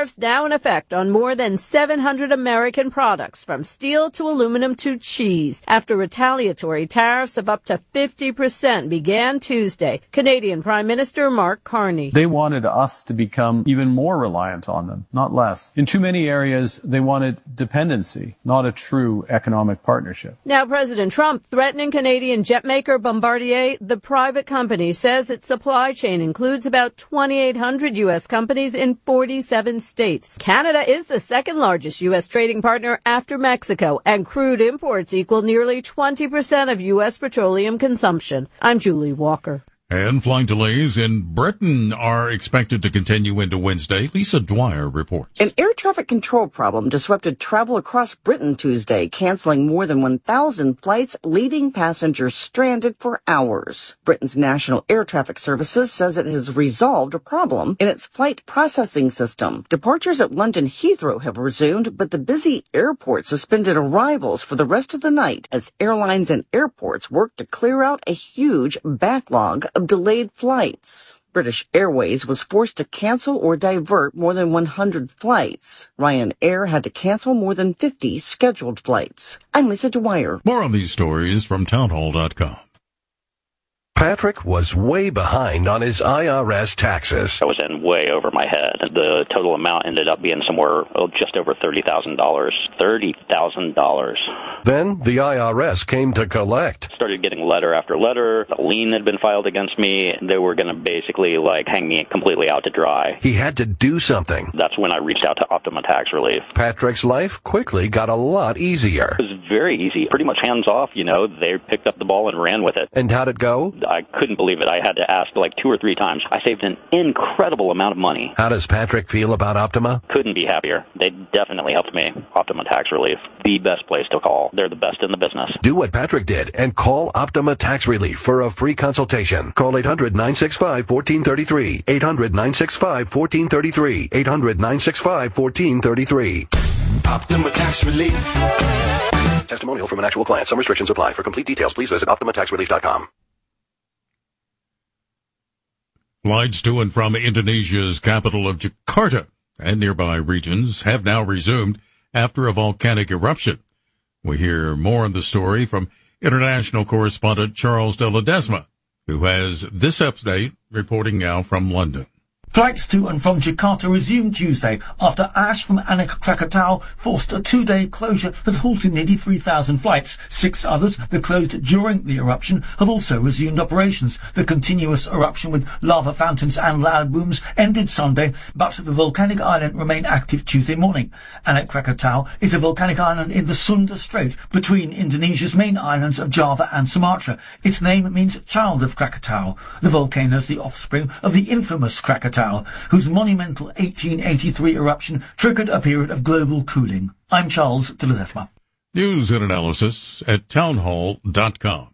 tariffs now in effect on more than 700 American products, from steel to aluminum to cheese, after retaliatory tariffs of up to 50% began Tuesday. Canadian Prime Minister Mark Carney. They wanted us to become even more reliant on them, not less. In too many areas, they wanted dependency, not a true economic partnership. Now, President Trump threatening Canadian jetmaker Bombardier. The private company says its supply chain includes about 2,800 U.S. companies in 47 states. Canada is the second largest U.S. trading partner after Mexico, and crude imports equal nearly 20% of U.S. petroleum consumption. I'm Julie Walker. And flight delays in Britain are expected to continue into Wednesday. Lisa Dwyer reports. An air traffic control problem disrupted travel across Britain Tuesday, canceling more than 1,000 flights, leaving passengers stranded for hours. Britain's National Air Traffic Services says it has resolved a problem in its flight processing system. Departures at London Heathrow have resumed, but the busy airport suspended arrivals for the rest of the night as airlines and airports work to clear out a huge backlog of delayed flights. British Airways was forced to cancel or divert more than 100 flights. Ryanair had to cancel more than 50 scheduled flights. I'm Lisa Dwyer. More on these stories from townhall.com. Patrick was way behind on his IRS taxes. I was in way over my head. The total amount ended up being somewhere just over $30,000. $30,000. Then the IRS came to collect. Started getting letter after letter. A lien had been filed against me. They were going to basically hang me completely out to dry. He had to do something. That's when I reached out to Optima Tax Relief. Patrick's life quickly got a lot easier. It was very easy. Pretty much hands off, They picked up the ball and ran with it. And how'd it go? I couldn't believe it. I had to ask 2 or 3 times. I saved an incredible amount of money. How does Patrick feel about Optima? Couldn't be happier. They definitely helped me. Optima Tax Relief. The best place to call. They're the best in the business. Do what Patrick did and call Optima Tax Relief for a free consultation. Call 800-965-1433. 800-965-1433. 800-965-1433. Optima Tax Relief. Testimonial from an actual client. Some restrictions apply. For complete details, please visit OptimaTaxRelief.com. Flights to and from Indonesia's capital of Jakarta and nearby regions have now resumed after a volcanic eruption. We hear more on the story from international correspondent Charles de Ledesma, who has this update reporting now from London. Flights to and from Jakarta resumed Tuesday after ash from Anak Krakatau forced a 2-day closure that halted nearly 3,000 flights. 6 others that closed during the eruption have also resumed operations. The continuous eruption with lava fountains and loud booms ended Sunday, but the volcanic island remained active Tuesday morning. Anak Krakatau is a volcanic island in the Sunda Strait between Indonesia's main islands of Java and Sumatra. Its name means child of Krakatau. The volcano is the offspring of the infamous Krakatau, whose monumental 1883 eruption triggered a period of global cooling. I'm Charles de Ledesma. News and analysis at townhall.com.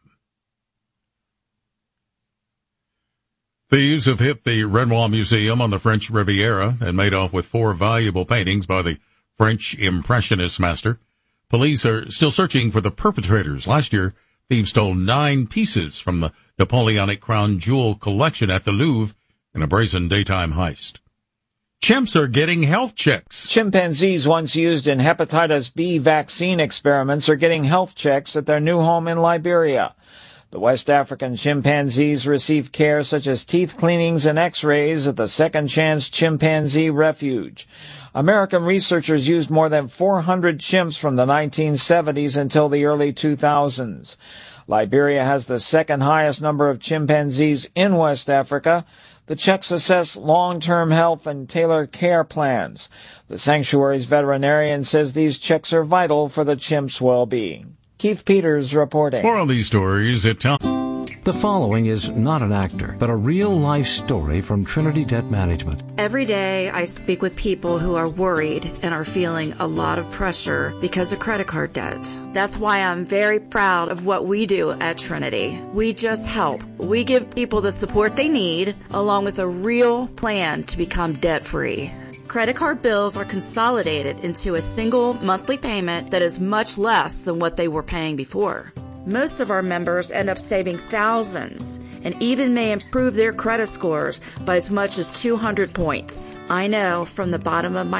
Thieves have hit the Renoir Museum on the French Riviera and made off with 4 valuable paintings by the French Impressionist master. Police are still searching for the perpetrators. Last year, thieves stole 9 pieces from the Napoleonic crown jewel collection at the Louvre in a brazen daytime heist. Chimps are getting health checks. Chimpanzees once used in hepatitis B vaccine experiments are getting health checks at their new home in Liberia. The West African chimpanzees receive care such as teeth cleanings and x-rays at the Second Chance Chimpanzee Refuge. American researchers used more than 400 chimps from the 1970s until the early 2000s. Liberia has the second highest number of chimpanzees in West Africa. The checks assess long-term health and tailor care plans. The sanctuary's veterinarian says these checks are vital for the chimps' well-being. Keith Peters reporting. More on these stories at Town. The following is not an actor, but a real-life story from Trinity Debt Management. Every day I speak with people who are worried and are feeling a lot of pressure because of credit card debt. That's why I'm very proud of what we do at Trinity. We just help. We give people the support they need, along with a real plan to become debt-free. Credit card bills are consolidated into a single monthly payment that is much less than what they were paying before. Most of our members end up saving thousands and even may improve their credit scores by as much as 200 points. I know from the bottom of my